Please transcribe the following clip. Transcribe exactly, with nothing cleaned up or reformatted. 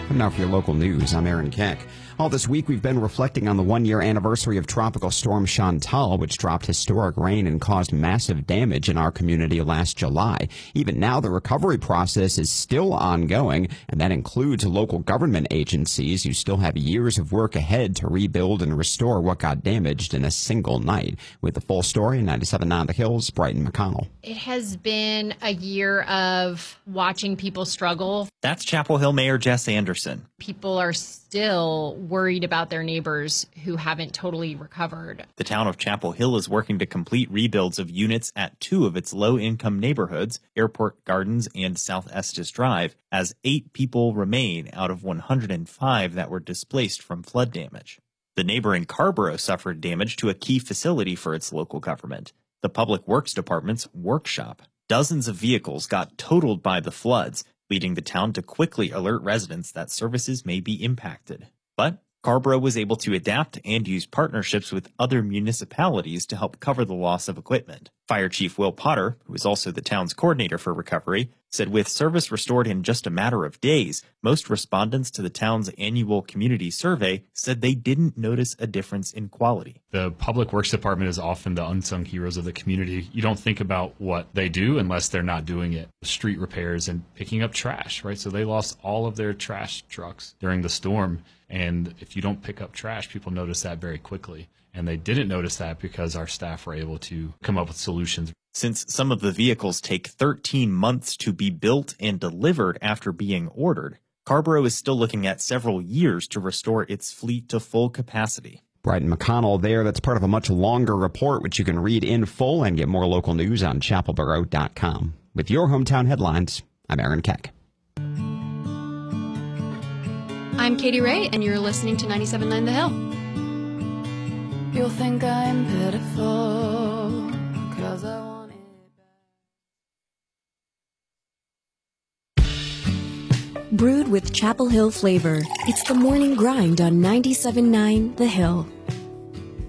And now for your local news, I'm Aaron Keck. All this week, we've been reflecting on the one-year anniversary of Tropical Storm Chantal, which dropped historic rain and caused massive damage in our community last July. Even now, the recovery process is still ongoing, and that includes local government agencies who still have years of work ahead to rebuild and restore what got damaged in a single night. With the full story, ninety-seven point nine The Hills, Brighton McConnell. It has been a year of watching people struggle. That's Chapel Hill Mayor Jess Anderson. People are still worried about their neighbors who haven't totally recovered. The town of Chapel Hill is working to complete rebuilds of units at two of its low-income neighborhoods, Airport Gardens and South Estes Drive, as eight people remain out of one hundred five that were displaced from flood damage. The neighboring Carrboro suffered damage to a key facility for its local government, the Public Works Department's workshop. Dozens of vehicles got totaled by the floods, leading the town to quickly alert residents that services may be impacted. But Carrboro was able to adapt and use partnerships with other municipalities to help cover the loss of equipment. Fire Chief Will Potter, who is also the town's coordinator for recovery, said with service restored in just a matter of days, most respondents to the town's annual community survey said they didn't notice a difference in quality. The Public Works Department is often the unsung heroes of the community. You don't think about what they do unless they're not doing it. Street repairs and picking up trash, right? So they lost all of their trash trucks during the storm. And if you don't pick up trash, people notice that very quickly. And they didn't notice that because our staff were able to come up with solutions. Since some of the vehicles take thirteen months to be built and delivered after being ordered, Carrboro is still looking at several years to restore its fleet to full capacity. Brighton McConnell there. That's part of a much longer report, which you can read in full and get more local news on chapelboro dot com. With your hometown headlines, I'm Aaron Keck. I'm Katie Ray, and you're listening to ninety-seven point nine The Hill. You'll think I'm pitiful, 'cause I want it. Brewed with Chapel Hill flavor, it's the morning grind on ninety-seven point nine The Hill.